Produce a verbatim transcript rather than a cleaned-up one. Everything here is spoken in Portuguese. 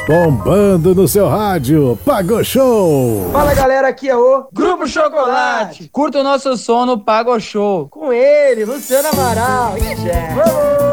Bombando no seu rádio, Pago Show. Fala galera, aqui é o Grupo Chocolate. Curta o nosso som no Pago Show. Com ele, Luciano Amaral. Ixi, é.